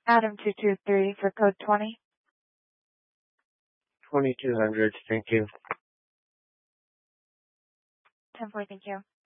Adam223 for code 20. 2200, thank you. 10-4, thank you.